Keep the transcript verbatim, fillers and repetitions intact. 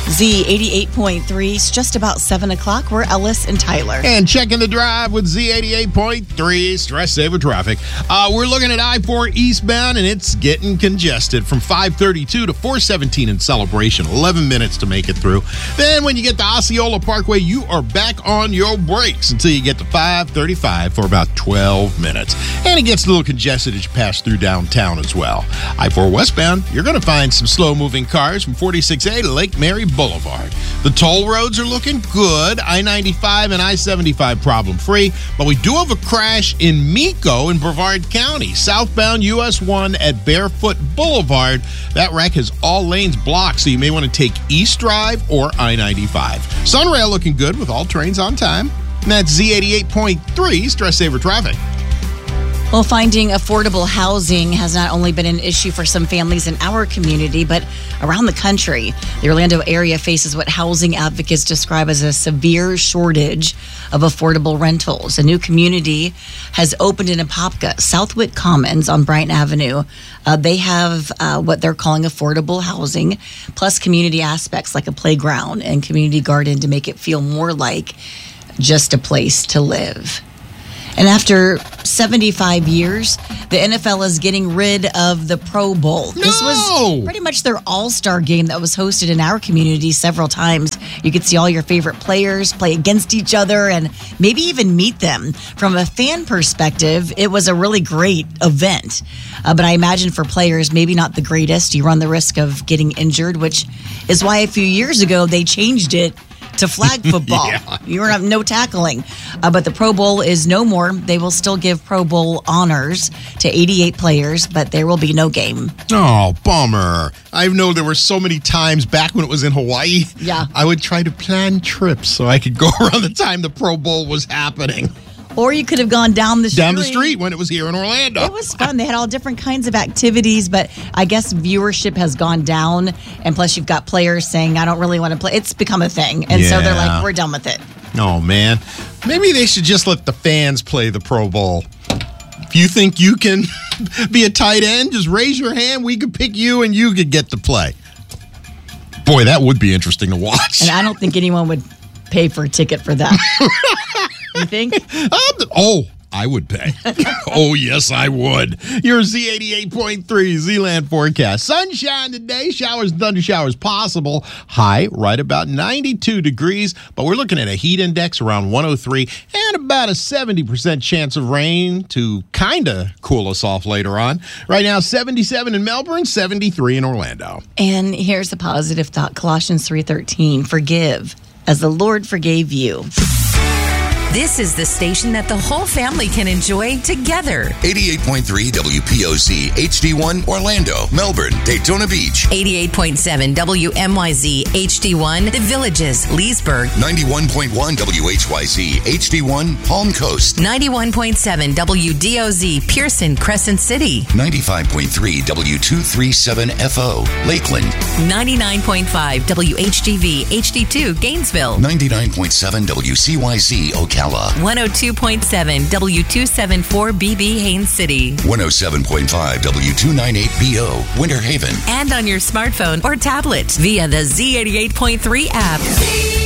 Z eighty-eight point three. It's just about seven o'clock. We're Ellis and Tyler. And checking the drive with Z eighty-eight point three, stress saver traffic. Uh, we're looking at I four eastbound, and it's getting congested from five thirty-two to four seventeen in Celebration. eleven minutes to make it through. Then when you get to Osceola Parkway, you are back on your brakes until you get to five thirty-five for about twelve minutes. And it gets a little congested as you pass through downtown as well. I four westbound, you're going to find some slow-moving cars from forty-six A to Lake Mary Boulevard. The toll roads are looking good. I ninety-five and I seventy-five problem-free. But we do have a crash in Mico in Brevard County. Southbound U S one at Barefoot Boulevard. That wreck has all lanes blocked, so you may want to take East Drive or I ninety-five. Sunrail looking good with all trains on time. And that's Z eighty-eight point three, stress saver traffic. Well, finding affordable housing has not only been an issue for some families in our community, but around the country. The Orlando area faces what housing advocates describe as a severe shortage of affordable rentals. A new community has opened in Apopka, Southwick Commons on Bryant Avenue. Uh, they have uh, what they're calling affordable housing, plus community aspects like a playground and community garden to make it feel more like just a place to live. And after seventy-five years, the N F L is getting rid of the Pro Bowl. No! This was pretty much their all-star game that was hosted in our community several times. You could see all your favorite players play against each other and maybe even meet them. From a fan perspective, it was a really great event. Uh, but I imagine for players, maybe not the greatest. You run the risk of getting injured, which is why a few years ago they changed it to flag football. Yeah. You don't have no tackling. Uh, but the Pro Bowl is no more. They will still give Pro Bowl honors to eighty-eight players, but there will be no game. Oh, bummer. I know there were so many times back when it was in Hawaii. Yeah. I would try to plan trips so I could go around the time the Pro Bowl was happening. Or you could have gone down the street. Down the street when it was here in Orlando. It was fun. They had all different kinds of activities, but I guess viewership has gone down. And plus, you've got players saying, I don't really want to play. It's become a thing. And yeah. so they're like, we're done with it. Oh, man. Maybe they should just let the fans play the Pro Bowl. If you think you can be a tight end, just raise your hand. We could pick you and you could get to play. Boy, that would be interesting to watch. And I don't think anyone would pay for a ticket for that. You think? Um, oh, I would pay. Oh, yes, I would. Your Z eighty-eight point three Z-Land forecast. Sunshine today. Showers, thunder showers possible. High right about ninety-two degrees. But we're looking at a heat index around one oh three and about a seventy percent chance of rain to kind of cool us off later on. Right now, seventy-seven in Melbourne, seventy-three in Orlando. And here's a positive thought. Colossians three thirteen. Forgive as the Lord forgave you. This is the station that the whole family can enjoy together. eighty-eight point three W P O Z H D one Orlando, Melbourne, Daytona Beach. eighty-eight point seven W M Y Z H D one The Villages, Leesburg. ninety-one point one W H Y Z H D one Palm Coast. ninety-one point seven W D O Z Pearson, Crescent City. ninety-five point three W two thirty-seven F O Lakeland. ninety-nine point five W H G V H D two Gainesville. ninety-nine point seven W C Y Z Ocala. one oh two point seven W two seventy-four B B Haines City. one oh seven point five W two ninety-eight B O Winter Haven. And on your smartphone or tablet via the Z eighty-eight point three app.